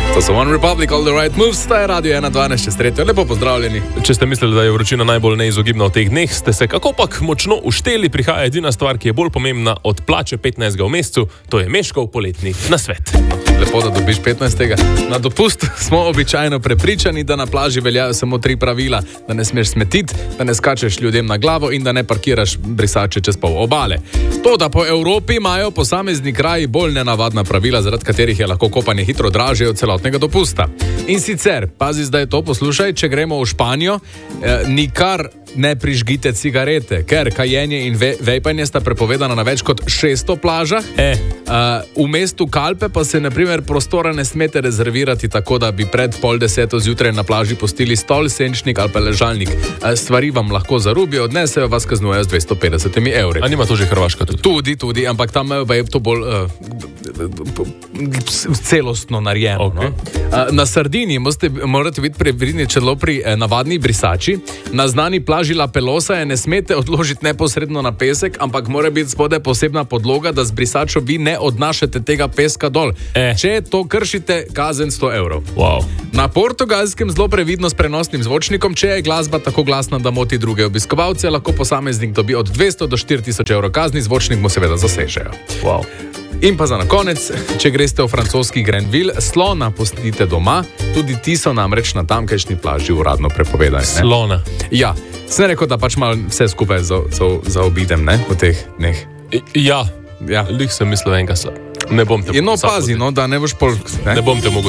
To so One Republic, All the Right Moves, ta je Radio 1.12.3. Lepo pozdravljeni. Če ste mislili, da je vročina najbolj neizogibna v teh dneh, ste se kakopak močno ušteli. Prihaja edina stvar, ki je bolj pomembna od plače 15. v mesecu, to je Meškov poletni nasvet. Lepo, da dobiš 15. Na dopust smo običajno prepričani, da na plaži veljajo samo 3 pravila. Da ne smeš smetiti, da ne skačeš ljudem na glavo in da ne parkiraš brisače čez pol obale. To, da po Evropi imajo posamezni kraji bolj nenavadna pravila, zaradi katerih je lahko kopanje hitro dražje od celotnega dopusta. In sicer, pazi zdaj to, poslušaj, če gremo v Španijo, nikar ne prižgite cigarete, ker kajenje in vejpanje sta prepovedana na več kot 600 plažah. V mestu Kalpe pa se na primer prostora ne smete rezervirati tako, da bi pred 9:30 zjutraj na plaži pustili stol, senčnik ali pa ležalnik. Stvari vam lahko zarubijo, odnesejo, vas kaznujejo z 250 evri. A nima to že Hrvaška tudi? Tudi, ampak tam je to bolj celostno narejeno. Okay. Na Sardiniji morate biti previdni celo pri navadni brisači. Na znani plaži La Pelosa ne smete odložiti neposredno na pesek, ampak mora biti spodaj posebna podloga, da z brisačo vi ne odnašate tega peska dol. Če to kršite, kazen 100 evrov. Wow. Na Portugalskem zelo previdno s prenosnim zvočnikom, če je glasba tako glasna, da moti druge obiskovalce, lahko posameznik dobi od 200 do 4000 evrov kazni, zvočnik mu seveda zasežejo. Wow. In pa za na konec, če greste v francoski Grenville, slona pustite doma, tudi ti so namreč na tamkajšnji plaži uradno prepovedani. Slona? Ja, sem rekel, da pač malo vse skupaj zaobidem, ne, v teh dneh. Ja. Lih sem mislil enega sa. Ne bom te pazi, no, da ne boš pol... Ne bom te mogel